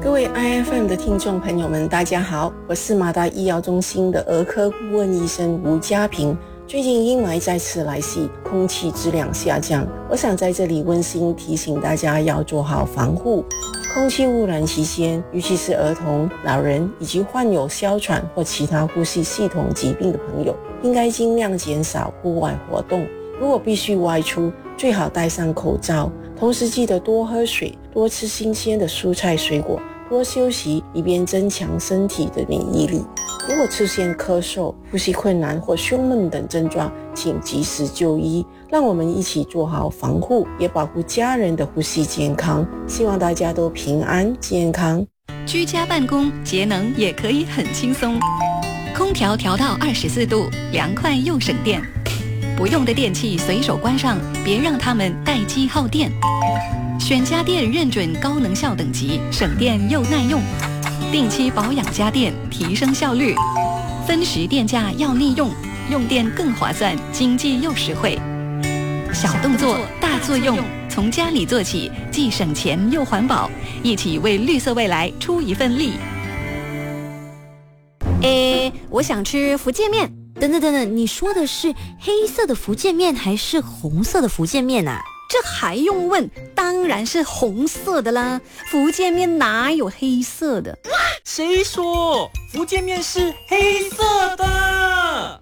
各位 IFM 的听众朋友们，大家好，我是马达医疗中心的儿科顾问医生吴家平。最近阴霾再次来袭，空气质量下降，我想在这里温馨提醒大家要做好防护。空气污染期间，尤其是儿童、老人以及患有哮喘或其他呼吸系统疾病的朋友，应该尽量减少户外活动。如果必须外出，最好戴上口罩，同时记得多喝水，多吃新鲜的蔬菜水果，多休息，以便增强身体的免疫力。如果出现咳嗽、呼吸困难或胸闷等症状，请及时就医。让我们一起做好防护，也保护家人的呼吸健康。希望大家都平安健康。 居家办公，节能也可以很轻松。空调调到24度，凉快又省电。不用的电器随手关上，别让它们待机耗电。选家电认准高能效等级，省电又耐用。定期保养家电，提升效率。分时电价要利用，用电更划算，经济又实惠。小动作大作用，从家里做起，既省钱又环保，一起为绿色未来出一份力。 我想吃福建面。等等，你说的是黑色的福建面还是红色的福建面啊？ 这还用问？当然是红色的啦！福建面哪有黑色的？ 谁说福建面是黑色的？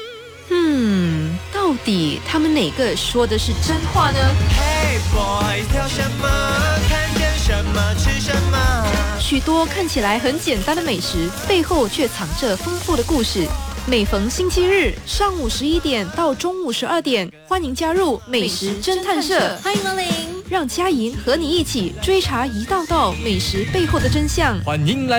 到底他们哪个说的是真话呢？ Hey boy， 挑什么？看见什么吃什么？ 许多看起来很简单的美食，背后却藏着丰富的故事。每逢星期日上午11点到中午12点，欢迎加入美食侦探社， 欢迎光临， 让佳莹和你一起追查一道道美食背后的真相。 欢迎来